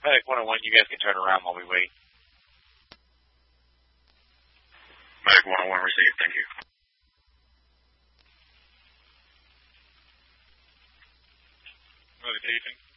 Medic 101, you guys can turn around while we wait. Medic 101 received, thank you. Medic agent.